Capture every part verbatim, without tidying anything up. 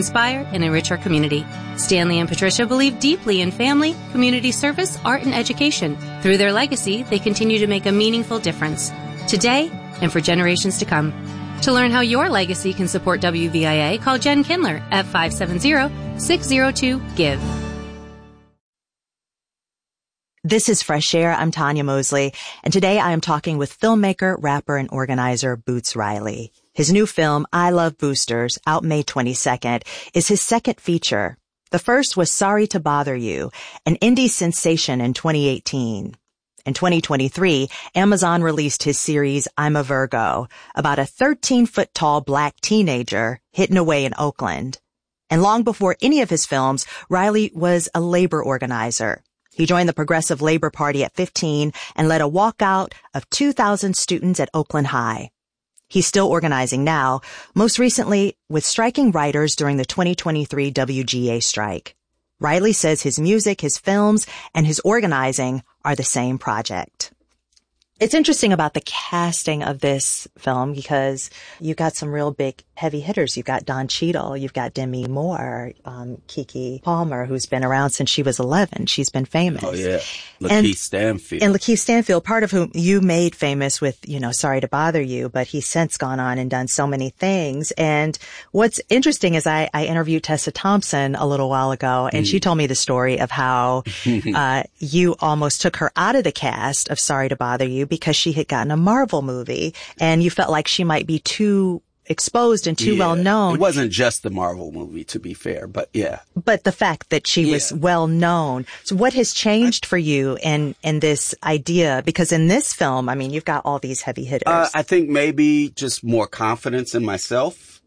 inspire, and enrich our community. Stanley and Patricia believe deeply in family, community service, art, and education. Through their legacy, they continue to make a meaningful difference, today and for generations to come. To learn how your legacy can support W V I A, call Jen Kindler at five seven zero, six zero two, GIVE. This is Fresh Air. I'm Tanya Mosley, and today I am talking with filmmaker, rapper, and organizer Boots Riley. His new film, I Love Boosters, out May twenty-second, is his second feature. The first was Sorry to Bother You, an indie sensation in twenty eighteen. In twenty twenty-three, Amazon released his series I'm a Virgo, about a thirteen-foot-tall black teenager hidden away in Oakland. And long before any of his films, Riley was a labor organizer. He joined the Progressive Labor Party at fifteen and led a walkout of two thousand students at Oakland High. He's still organizing now, most recently with striking writers during the twenty twenty-three W G A strike. Riley says his music, his films, and his organizing are the same project. It's interesting about the casting of this film because you've got some real big heavy hitters. You've got Don Cheadle, you've got Demi Moore, um, Keke Palmer, who's been around since she was eleven. She's been famous. Oh, yeah. Lakeith and, Stanfield. And Lakeith Stanfield, part of whom you made famous with, you know, Sorry to Bother You, but he's since gone on and done so many things. And what's interesting is I, I interviewed Tessa Thompson a little while ago, and mm. she told me the story of how uh you almost took her out of the cast of Sorry to Bother You because she had gotten a Marvel movie, and you felt like she might be too exposed and too yeah. well known. It wasn't just the Marvel movie, to be fair, but yeah. But the fact that she yeah. was well known. So what has changed for you in, in this idea? Because in this film, I mean, you've got all these heavy hitters. Uh, I think maybe just more confidence in myself.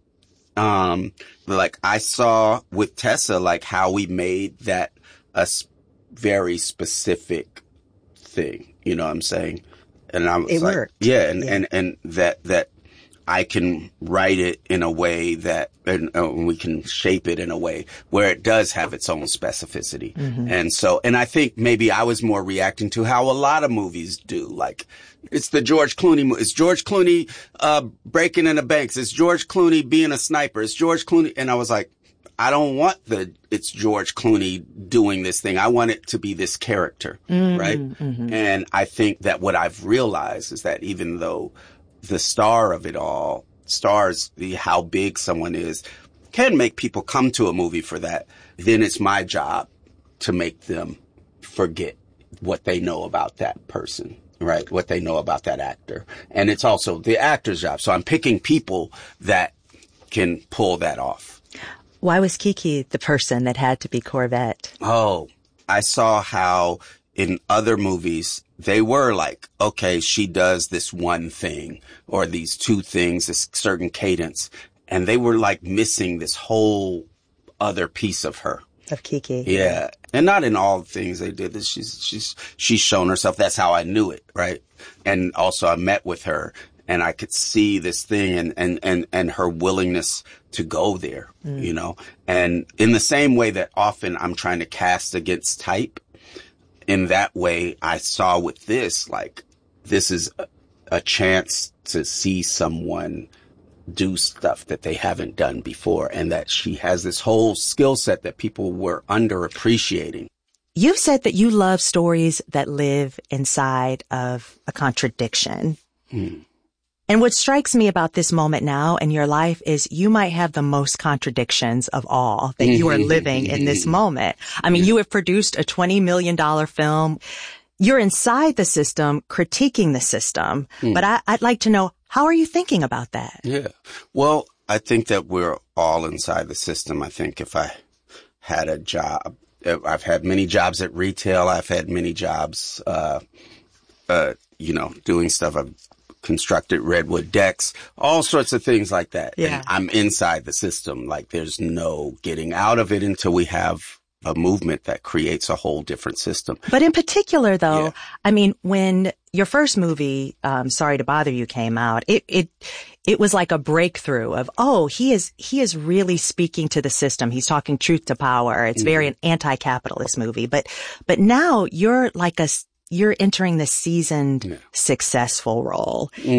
Um, like I saw with Tessa, like how we made that a very specific thing. You know what I'm saying? And I was it like, worked. yeah, and, yeah. and, and that, that I can write it in a way that, and uh, we can shape it in a way where it does have its own specificity. Mm-hmm. And so, and I think maybe I was more reacting to how a lot of movies do. Like, it's the George Clooney, it's George Clooney, uh, breaking into banks. It's George Clooney being a sniper. It's George Clooney. And I was like, I don't want the, it's George Clooney doing this thing. I want it to be this character, mm-hmm, right? Mm-hmm. And I think that what I've realized is that even though the star of it all, stars, the, how big someone is, can make people come to a movie for that, then it's my job to make them forget what they know about that person, right? What they know about that actor. And it's also the actor's job. So I'm picking people that can pull that off. Why was Keke the person that had to be Corvette? Oh, I saw how in other movies, they were like, okay, she does this one thing or these two things, this certain cadence. And they were like missing this whole other piece of her. Of Keke. Yeah. And not in all the things they did. She's, she's, she's shown herself. That's how I knew it. Right. And also I met with her and I could see this thing and, and, and, and her willingness to go there, mm. you know, and in the same way that often I'm trying to cast against type, in that way I saw with this, like, this is a, a chance to see someone do stuff that they haven't done before and that she has this whole skill set that people were underappreciating. You've said that you love stories that live inside of a contradiction. Mm. And what strikes me about this moment now in your life is you might have the most contradictions of all that you are living in this moment. I mean, you have produced a twenty million dollars film. You're inside the system, critiquing the system. Mm. But I, I'd like to know, how are you thinking about that? Yeah. Well, I think that we're all inside the system. I think if I had a job, I've had many jobs at retail. I've had many jobs, uh, uh, you know, doing stuff. I've constructed redwood decks, all sorts of things like that. Yeah. And I'm inside the system. Like there's no getting out of it until we have a movement that creates a whole different system. But in particular, though, yeah. I mean, when your first movie, um, Sorry to Bother You, came out, it, it, it was like a breakthrough of, oh, he is, he is really speaking to the system. He's talking truth to power. It's mm-hmm. very an anti-capitalist movie. But, but now you're like a, you're entering the seasoned, yeah. successful role. Mm.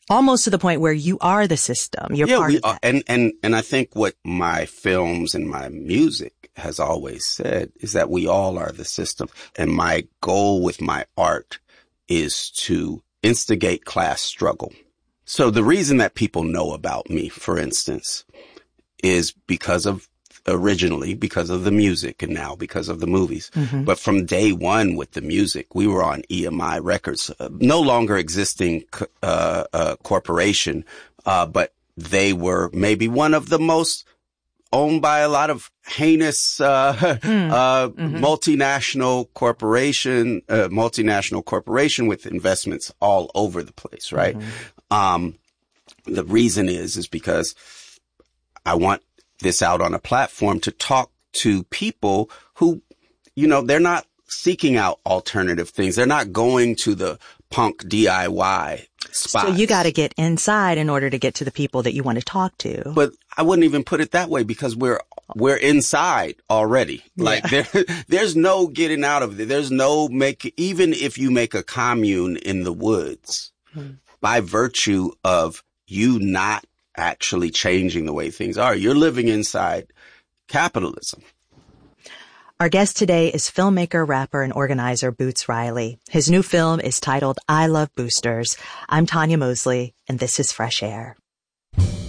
almost to the point where you are the system. You're yeah, part we of that. are, and, and, and I think what my films and my music has always said is that we all are the system. And my goal with my art is to instigate class struggle. So the reason that people know about me, for instance, is because of originally because of the music and now because of the movies. Mm-hmm. But from day one with the music, we were on E M I Records, uh, no longer existing uh, uh, corporation, uh, but they were maybe one of the most owned by a lot of heinous uh, mm. uh, mm-hmm. multinational corporation, uh, multinational corporation with investments all over the place, right? Mm-hmm. Um, the reason is is because I want this out on a platform to talk to people who, you know, they're not seeking out alternative things. They're not going to the punk D I Y spots. So you got to get inside in order to get to the people that you want to talk to. But I wouldn't even put it that way because we're we're inside already. Yeah. Like there, there's no getting out of it. There's no make. Even if you make a commune in the woods, hmm. by virtue of you not actually changing the way things are, you're living inside capitalism. Our guest today is filmmaker, rapper, and organizer Boots Riley. His new film is titled I Love Boosters. I'm Tanya Mosley, and this is Fresh Air.